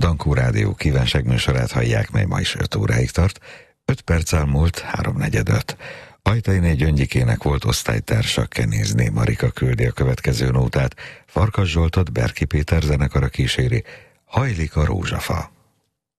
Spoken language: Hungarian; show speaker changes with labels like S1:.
S1: Dankó Rádió kívánságműsorát hallják, mely ma is 5 óráig tart. 5 perc elmúlt 3:45. Ajtainé Gyöngyikének volt osztálytársa, Kenézné Marika küldi a következő nótát. Farkas Zsoltot Berki Péter zenekara kíséri, Hajlik a rózsafa.